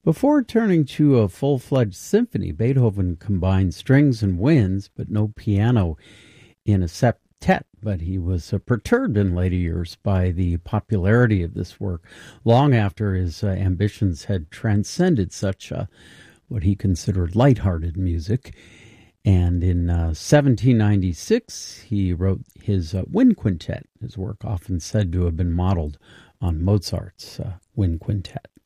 Before turning to a full-fledged symphony, Beethoven combined strings and winds, but no piano in a septet. But he was perturbed in later years by the popularity of this work, long after his ambitions had transcended such what he considered lighthearted music. And in 1796, he wrote his Wind Quintet, his work often said to have been modeled on Mozart's Wind Quintet.